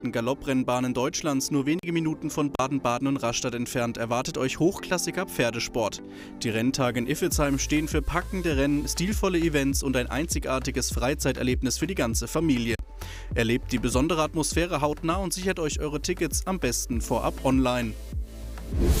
Galopprennbahnen Deutschlands, nur wenige Minuten von Baden-Baden und Rastatt entfernt, erwartet euch hochklassiger Pferdesport. Die Renntage in Iffezheim stehen für packende Rennen, stilvolle Events und ein einzigartiges Freizeiterlebnis für die ganze Familie. Erlebt die besondere Atmosphäre hautnah und sichert euch eure Tickets am besten vorab online.